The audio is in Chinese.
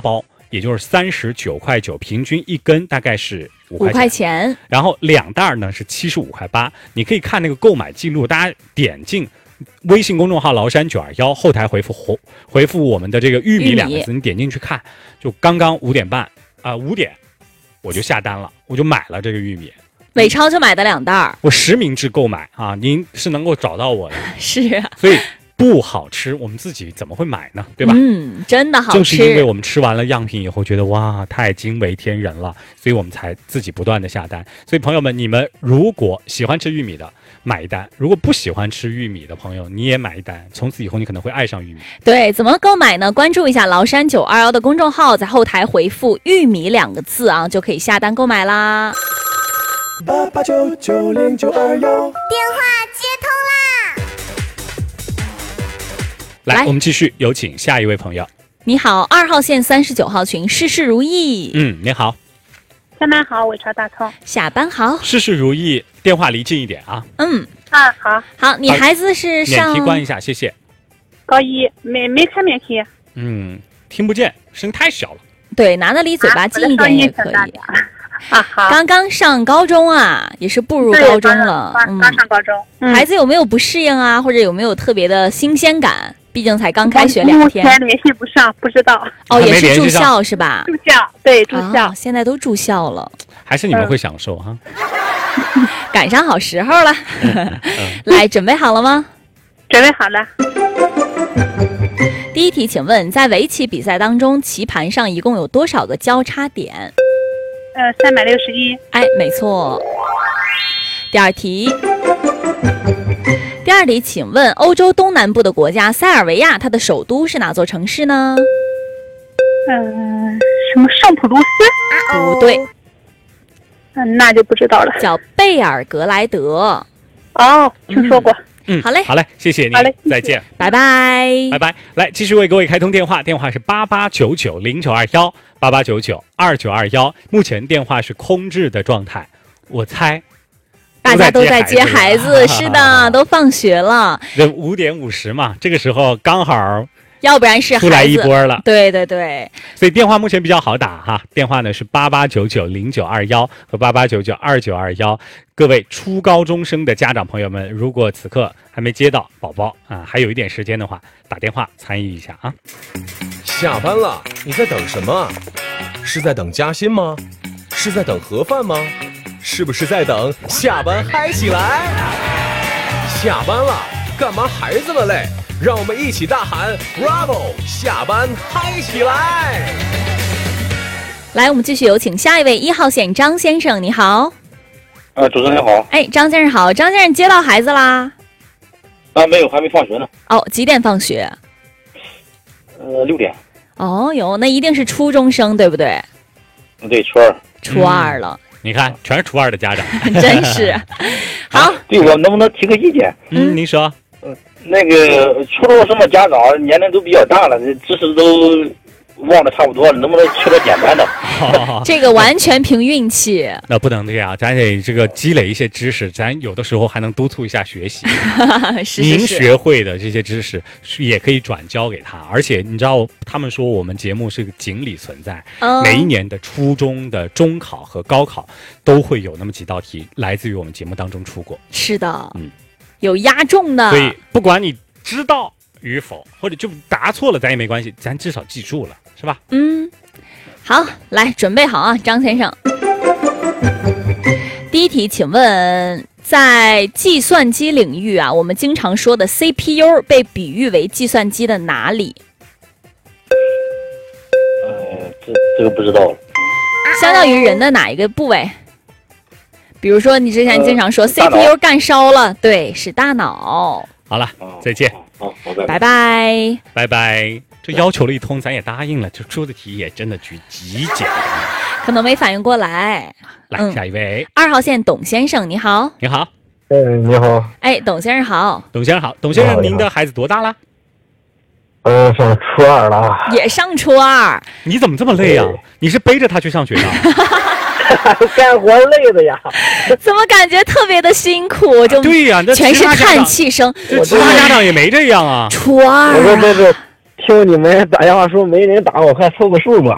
包，也就是39.9块，平均一根大概是5块钱。然后2袋呢是75.8块。你可以看那个购买记录，大家点进微信公众号崂山921，后台回复我们的这个玉米2个字，你点进去看，就刚刚5点我就下单了，我就买了这个玉米。 伟超就买的2袋， 我实名制购买啊，您是能够找到我的。 是啊， 所以不好吃，我们自己怎么会买呢？对吧？ 真的好吃。 正是因为我们吃完了样品以后，觉得哇，太惊为天人了，所以我们才自己不断的下单。所以朋友们，你们如果喜欢吃玉米的，买一单；如果不喜欢吃玉米的朋友，你也买一单。从此以后，你可能会爱上玉米。 对，怎么购买呢？关注一下崂山921的公众号，在后台回复玉米2个字啊，就可以下单购买啦。 88990921， 电话接通啦！ 来，我们继续有请下一位朋友。 你好，2号线39号群，事事如意。 你好。 下班好，伟超大葱。 下班好， 事事如意，电话离近一点啊。 好。 好，你孩子是上免提关一下，谢谢。 高一，没开免提。 听不见，声音太小了。 对，拿得离嘴巴近一点也可以。 好。 刚刚上高中啊，也是步入高中了。 刚上高中。 孩子有没有不适应啊？或者有没有特别的新鲜感？毕竟才刚开学2天。 目前联系不上，不知道。 也是住校是吧？ 住校，对，住校。 现在都住校了。 还是你们会享受哈？ 赶上好时候了。来，准备好了吗？ 准备好了。 第一题，请问在围棋比赛当中，棋盘上一共有多少个交叉点 ？361。 没错。第二题，请问欧洲东南部的国家塞尔维亚，它的首都是哪座城市呢？ 什么圣普鲁斯？ 不对。 那就不知道了。 叫贝尔格莱德。 听说过。 好嘞， 谢谢你，再见， 拜拜。 来，继续为各位开通电话是88990921，88992921。目前电话是空置的状态，我猜大家都在接孩子，是的，都放学了。 5点50嘛，这个时候刚好。 要不然是出来一波了， 对对对， 所以电话目前比较好打哈，电话呢是88990921和88992921。各位初高中生的家长朋友们，如果此刻还没接到宝宝还有一点时间的话，打电话参与一下啊。 下班了，你在等什么？是在等加薪吗？是在等盒饭吗？是不是在等下班嗨起来？下班了，干嘛还这么累？让我们一起大喊 Bravo， 下班嗨起来！ 来，我们继续有请下一位1号线张先生，你好。 主持人你好。 张先生好。张先生接到孩子啦？ 没有，还没放学呢。 几点放学 ？6点。 那一定是初中生对不对？ 对，初二。 初二了。 你看，全是初二的家长。 真是。好。 对，我能不能提个意见？ 您说。 那个初中生的家长年龄都比较大了，知识都忘得差不多了，能不能缺点简单的？ 这个完全凭运气。 那不能这样，咱得这个积累一些知识，咱有的时候还能督促一下学习。您学会的这些知识也可以转交给他，而且你知道，他们说我们节目是个锦鲤存在，每一年的初中的中考和高考都会有那么几道题来自于我们节目当中出过。 是的，有压中的， 所以不管你知道与否，或者就答错了，咱也没关系，咱至少记住了，是吧？ 好，来准备好啊，张先生。第一题，请问在计算机领域啊，我们经常说的 CPU 被比喻为计算机的哪里？ 这个不知道了。 相当于人的哪一个部位？比如说，你之前经常说 CPU 干烧了，对，是大脑。 好了，再见。 拜拜。 拜拜。这要求了一通，咱也答应了，这出的题也真的极简单。 可能没反应过来。 来，下一位 2号线董先生，你好。 你好。 你好。 董先生好。 董先生好。董先生，您的孩子多大了？ 上初二了。 也上初二。 你怎么这么累啊？你是背着他去上学的？ 干活累的呀。 怎么感觉特别的辛苦？就对呀， 全是叹气声。 其他家长也没这样啊。 初二。 我说这听你们打电话说没人打，我快凑个数嘛。